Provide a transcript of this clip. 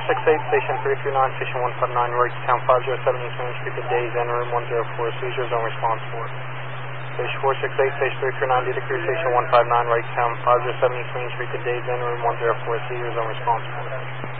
468, station 339, station 159, right to town 507 East Main Street, good days, enter room 104, seizure zone response 4. Station 468, station 339, data crew, station 159, right to town 507 East Main Street, good days, enter room 104, seizure zone response 4.